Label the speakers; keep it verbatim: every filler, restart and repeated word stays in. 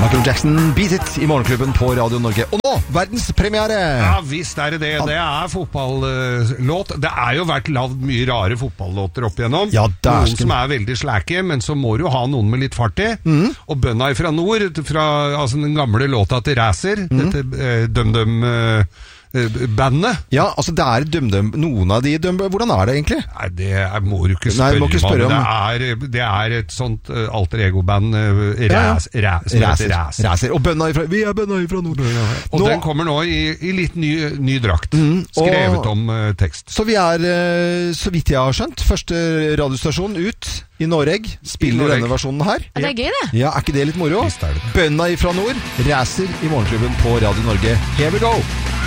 Speaker 1: Michael Jackson, Beat It i Morgenklubben på Radio Norge. Og nå, verdenspremiere!
Speaker 2: Ja, visst er det det. Det er fotballåt. Det er jo vært lavd mye rare fotballåter opp igjennom.
Speaker 1: Ja,
Speaker 2: noen som er veldig slæke, men så må du ha noen med litt fart i. Mm. Og bønna fra nord, fra altså, den gamle låta til Racer, mm. dette eh, døm-døm... Eh, bandet.
Speaker 1: Ja, altså det er døm-døm. Noen av de døm... Hvordan er det egentlig?
Speaker 2: Nei, det er, må du ikke spørre,
Speaker 1: Nei, må ikke spørre om.
Speaker 2: Det er, det er et sånt uh, alter ego-band uh, ræs,
Speaker 1: ja, ja.
Speaker 2: ræs,
Speaker 1: Ræser, ræser. Ræser. Og bønna ifra... Vi er bønna ifra nord.
Speaker 2: Og nå, den kommer nå i, i litt ny, ny drakt. Mm, skrevet og, om uh, tekst.
Speaker 1: Så vi er, uh, så vidt jeg har skjønt, første radiostasjon ut i Norge spiller I Norge. Denne versjonen her.
Speaker 3: Ja, det er gøy det.
Speaker 1: Ja, er ikke det litt moro?
Speaker 2: Det det.
Speaker 1: Bønna ifra nord, Ræser i Morgenklubben på Radio Norge. Here we go!